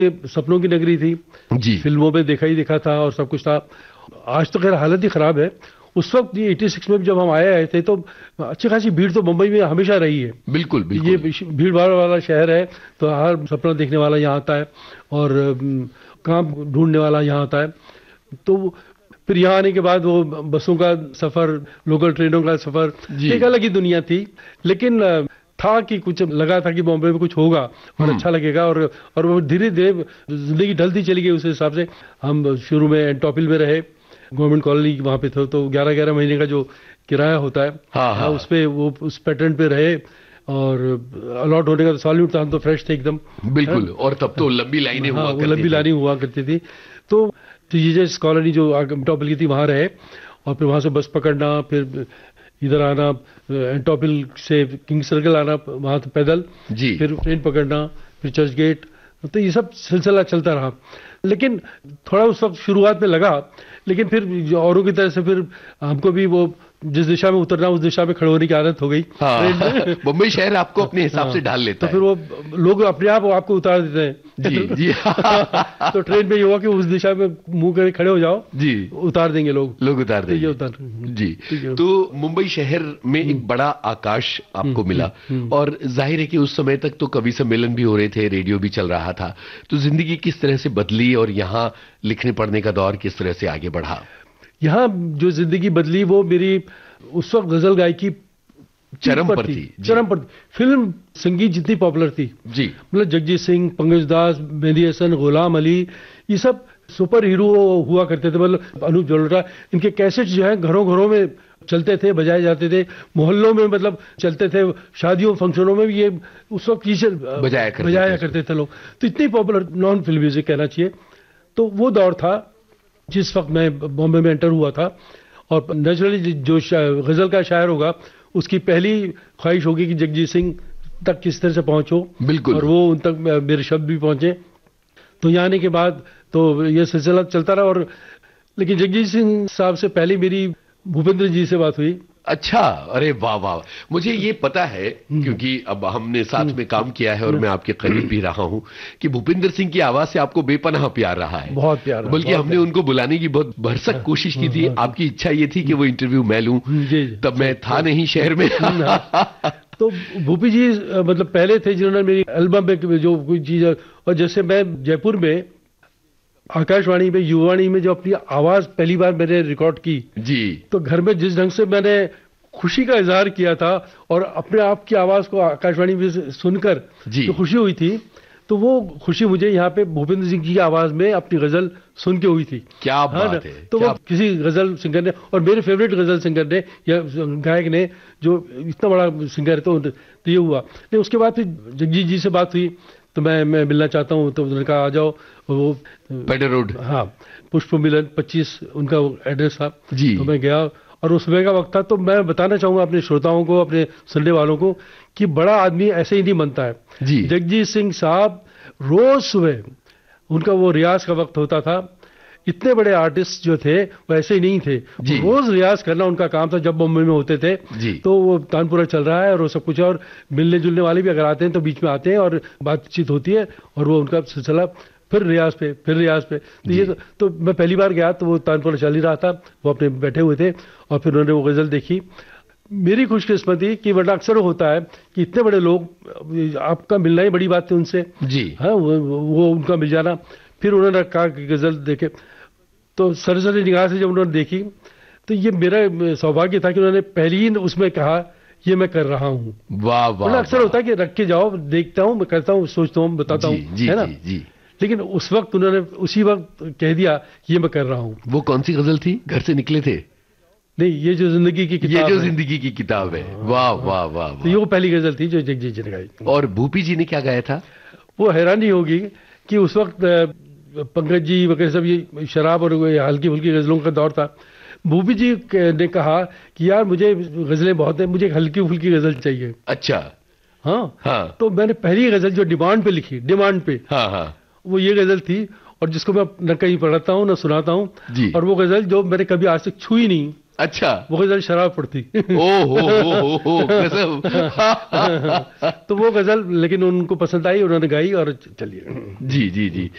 ये सपनों की नगरी थी जी। फिल्मों में देखा ही देखा था और सब कुछ था। आज तो खैर हालत ही खराब है। उस वक्त ये 86 में जब हम आए थे तो अच्छी खासी भीड़ तो मुंबई में हमेशा रही है। बिल्कुल ये बिल्कुल। भीड़ भाड़ वाला शहर है तो हर सपना देखने वाला यहाँ आता है और काम ढूंढने वाला यहाँ आता है। तो फिर यहाँ आने के बाद वो बसों का सफर, लोकल ट्रेनों का सफर, जी। एक अलग ही दुनिया थी। लेकिन था कि कुछ लगा था कि बॉम्बे में कुछ होगा और अच्छा लगेगा और वो धीरे धीरे जिंदगी ढलती चली गई। उस हिसाब से हम शुरू में एंटोपिल में रहे, गवर्नमेंट कॉलोनी वहाँ पे थे, तो 11-11 महीने का जो किराया होता है हाँ हाँ। उस पे वो उस पैटर्न पे रहे और अलॉट होने का तो सॉल्यूट था, हम तो फ्रेश थे एकदम। बिल्कुल। और तब तो लंबी लाइनें हाँ, हुआ वो करती लंबी थी। लाइनें हुआ करती थी। तो जीजेस कॉलोनी जो एंटोपिल की थी वहाँ रहे और फिर वहाँ से बस पकड़ना, फिर इधर आना, एंटोपिल से किंग सर्कल आना वहाँ से पैदल, जी। फिर ट्रेन पकड़ना, फिर चर्च गेट। तो ये सब सिलसिला चलता रहा। लेकिन थोड़ा उस वक्त शुरुआत में लगा, लेकिन फिर औरों की तरह से फिर हमको भी वो जिस दिशा में उतरना उस दिशा में खड़े होने की आदत हो गई। हाँ। मुंबई शहर आपको अपने हिसाब से ढाल लेता तो है। फिर वो लोग अपने आप आपको उतार देते हैं। जी जी। तो ट्रेन में ये हुआ कि उस दिशा में मुंह करके खड़े हो जाओ, जी, उतार देंगे लोग उतार तो ये देंगे। उतार। जी। तो मुंबई शहर में एक बड़ा आकाश आपको मिला और जाहिर है कि उस समय तक तो कवि सम्मेलन भी हो रहे थे, रेडियो भी चल रहा था। तो जिंदगी किस तरह से बदली और यहाँ लिखने पढ़ने का दौर किस तरह से आगे बढ़ा? यहाँ जो जिंदगी बदली वो मेरी उस वक्त गजल गायकी चरम पर थी। चरम पर। फिल्म संगीत जितनी पॉपुलर थी जी, मतलब जगजीत सिंह, पंकज दास, मेहंदी हसन, गुलाम अली, ये सब सुपर हीरो हुआ करते थे। मतलब अनूप जलोटा, इनके कैसेट जो है घरों घरों में चलते थे, बजाए जाते थे, मोहल्लों में मतलब चलते थे, शादियों फंक्शनों में भी ये उस वक्त बजाया करते थे लोग। तो इतनी पॉपुलर नॉन फिल्म म्यूजिक कहना चाहिए। तो वो दौर था जिस वक्त मैं बॉम्बे में एंटर हुआ था। और नेचुरली जो गजल का शायर होगा उसकी पहली ख्वाहिश होगी कि जगजीत सिंह तक किस तरह से पहुंचो। बिल्कुल। और वो उन तक मेरे शब्द भी पहुंचे। तो यहाँ आने के बाद तो ये सिलसिला चलता रहा। और लेकिन जगजीत सिंह साहब से पहले मेरी भूपेंद्र जी से बात हुई। अच्छा, अरे वाह वाह। मुझे ये पता है क्योंकि अब हमने साथ में काम किया है और मैं आपके करीब भी रहा हूं कि भूपेंद्र सिंह की आवाज से आपको बेपनाह प्यार रहा है। बहुत प्यार, बल्कि हमने उनको बुलाने की बहुत भरसक कोशिश की थी। आपकी इच्छा ये थी कि वो इंटरव्यू मैं लूं, तब मैं था नहीं शहर में। तो भूपी जी मतलब पहले थे जिन्होंने मेरी एल्बम में जो कोई चीज, और जैसे मैं जयपुर में आकाशवाणी में युवाणी में जो अपनी आवाज पहली बार मैंने रिकॉर्ड की जी, तो घर में जिस ढंग से मैंने खुशी का इजहार किया था और अपने आप की आवाज को आकाशवाणी में सुनकर जो खुशी हुई थी, तो वो खुशी मुझे यहाँ पे भूपेंद्र सिंह की आवाज में अपनी गजल सुन के हुई थी। क्या बात है। तो वो किसी गजल सिंगर ने, और मेरे फेवरेट गजल सिंगर ने या गायक ने, जो इतना बड़ा सिंगर है, तो ये हुआ। लेकिन उसके बाद फिर जगजीत जी से बात हुई तो मैं मिलना चाहता हूँ। तो उन्होंने कहा आ जाओ। वो पेडर रोड, हाँ, पुष्प मिलन 25 उनका एड्रेस था जी। तो मैं गया और उस समय का वक्त था। तो मैं बताना चाहूंगा अपने श्रोताओं को, अपने सुनने वालों को कि बड़ा आदमी ऐसे ही नहीं बनता है जी। जगजीत सिंह साहब रोज सुबह उनका वो रियाज का वक्त होता था। इतने बड़े आर्टिस्ट जो थे वो ऐसे ही नहीं थे, रोज रियाज करना उनका काम था। जब बॉम्बे में होते थे तो वो तानपुरा चल रहा है और वो सब कुछ, और मिलने जुलने वाले भी अगर आते हैं तो बीच में आते हैं और बातचीत होती है और वो उनका सिलसिला फिर रियाज पे तो ये तो मैं पहली बार गया तो वो तानपुरा चल ही रहा था, वो अपने बैठे हुए थे और फिर उन्होंने वो गजल देखी। मेरी खुशकिस्मती कि वरना अक्सर होता है कि इतने बड़े लोग, आपका मिलना ही बड़ी बात थी उनसे जी। हाँ, वो उनका मिल जाना। फिर उन्होंने कहा कि गजल देखे तो सरसरी निगाह से जब उन्होंने देखी तो ये मेरा सौभाग्य था कि उन्होंने पहली ही उसमें कहा ये मैं कर रहा हूँ। वाह वाह। अक्सर होता है कि रख के जाओ, देखता हूँ, मैं करता हूँ, सोचता हूँ, बताता हूँ, है ना जी। लेकिन उस वक्त उन्होंने उसी वक्त कह दिया ये मैं कर रहा हूँ। वो कौन सी गजल थी? घर से निकले थे? नहीं, ये जो जिंदगी की किताब, ये जो जिंदगी की किताब है। वाह वाह वाह। तो ये वो पहली गजल थी जो जगजीत जी ने गाई। और भूपी जी ने क्या गाया था? वो हैरानी होगी कि उस वक्त पंकज जी वगैरह सब ये शराब और हल्की फुल्की गजलों का दौर था। भूपी जी ने कहा कि यार मुझे गजलें बहुत है, मुझे हल्की फुल्की गजल चाहिए। अच्छा। हाँ। तो मैंने पहली गजल जो डिमांड पे लिखी, डिमांड पे, हाँ, वो ये गजल थी और जिसको मैं न कहीं पढ़ाता हूँ न सुनाता हूँ। जी। और वो गजल जो मैंने कभी आज तक छुई नहीं। अच्छा, वो गजल शराब पर थी। ओ गजब। तो वो गजल लेकिन उनको पसंद आई, उन्होंने गाई और चलिए। जी जी जी।